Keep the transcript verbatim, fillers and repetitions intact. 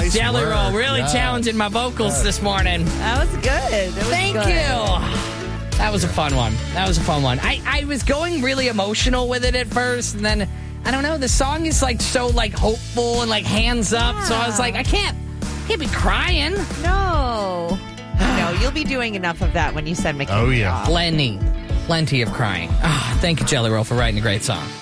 Nice Jelly work. Roll, really Yeah. challenging my vocals this morning. That was good. That was Thank good. you. That was a fun one. That was a fun one. I, I was going really emotional with it at first, and then, I don't know, the song is like so like hopeful and like hands up, Yeah. so I was like, I can't, can't be crying. No. No, you'll be doing enough of that when you send McKinney Oh, yeah. off. Plenty, plenty of crying. Ah, thank you, Jelly Roll, for writing a great song.